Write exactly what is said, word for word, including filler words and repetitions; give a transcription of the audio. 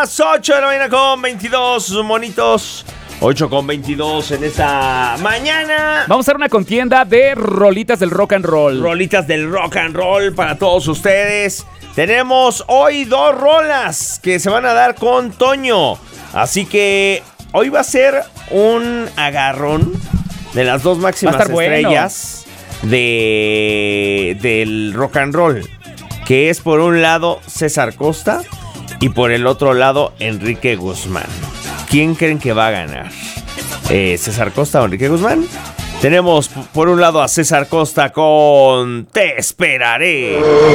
las ocho de la mañana con veintidós monitos. ocho con veintidós en esta mañana. Vamos a hacer una contienda de rolitas del rock and roll. Rolitas del rock and roll para todos ustedes. Tenemos hoy dos rolas que se van a dar con Toño. Así que hoy va a ser un agarrón de las dos máximas estrellas bueno. de, del rock and roll. Que es por un lado César Costa y por el otro lado Enrique Guzmán. ¿Quién creen que va a ganar? Eh, ¿César Costa o Enrique Guzmán? Tenemos por un lado a César Costa con Te Esperaré.